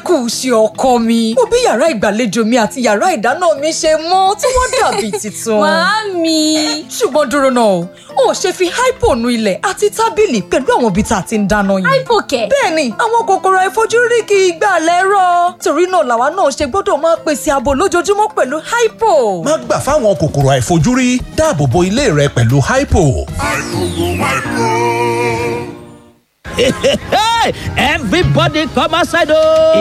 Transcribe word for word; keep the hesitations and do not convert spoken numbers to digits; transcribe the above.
kù ṣe ọkọ mi. Mo bí yàrá ìgbàlejò mi àti yàrá ìdáná mi ṣe mọ́ tí wọ́n dàbí tuntun. Màámi. Ṣùgbọ́n dúró náà, o ò ṣe fi hypo nu ilẹ̀ àti tábìlì pẹ̀lú àwọn ibi tá a ti ń dáná yìí. Hypo kẹ̀. Bẹ́ẹ̀ni, àwọn kòkòrò àìfojúrí kì í gbà lẹ́rọ̀. Torí náà làwa náà ṣe gbọ́dọ̀ máa pèsè ààbò lójoojúmọ́ pẹ̀lú hypo. Má gbà fáwọn kòkòrò àìfojúrí, dáàbò bo ilé rẹ pẹ̀lú hypo. Everybody come outside. Oh.